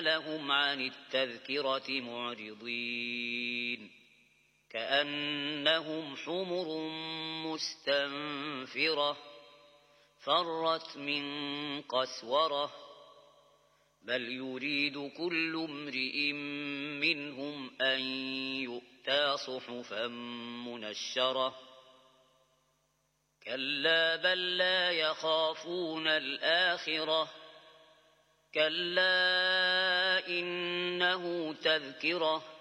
لهم عن التذكرة معرضين كأنهم حمر مستنفرة فرت من قسورة بل يريد كل امرئ منهم أن يؤتى صحفا منشرة كلا بل لا يخافون الآخرة كلا إنه تذكرة